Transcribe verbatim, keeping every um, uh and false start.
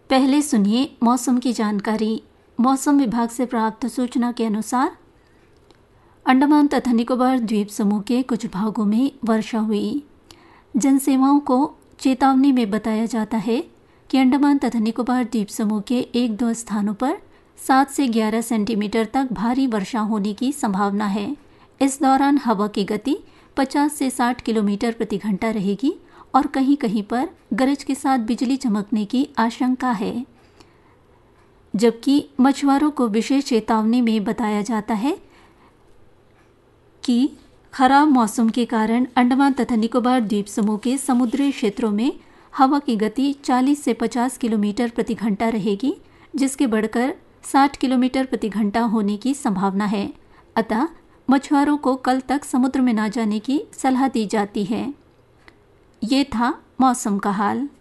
पहले सुनिए मौसम की जानकारी। मौसम विभाग से प्राप्त सूचना के अनुसार अंडमान तथा निकोबार द्वीप समूह के कुछ भागों में वर्षा हुई। जनसेवाओं को चेतावनी में बताया जाता है कि अंडमान तथा निकोबार द्वीप समूह के एक दो स्थानों पर सात से ग्यारह सेंटीमीटर तक भारी वर्षा होने की संभावना है। इस दौरान हवा की गति पचास से साठ किलोमीटर प्रति घंटा रहेगी और कहीं कहीं पर गरज के साथ बिजली चमकने की आशंका है। जबकि मछुआरों को विशेष चेतावनी में बताया जाता है कि खराब मौसम के कारण अंडमान तथा निकोबार द्वीप समूह के समुद्री क्षेत्रों में हवा की गति चालीस से पचास किलोमीटर प्रति घंटा रहेगी, जिसके बढ़कर साठ किलोमीटर प्रति घंटा होने की संभावना है। अतः मछुआरों को कल तक समुद्र में न जाने की सलाह दी जाती है। ये था मौसम का हाल।